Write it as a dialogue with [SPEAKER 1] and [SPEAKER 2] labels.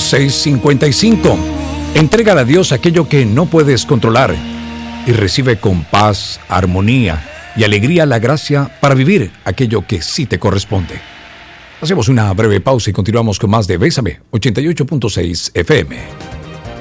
[SPEAKER 1] 6:55. Entrega a Dios aquello que no puedes controlar y recibe con paz, armonía y alegría la gracia para vivir aquello que sí te corresponde. Hacemos una breve pausa y continuamos con más de Bésame 88.6 FM.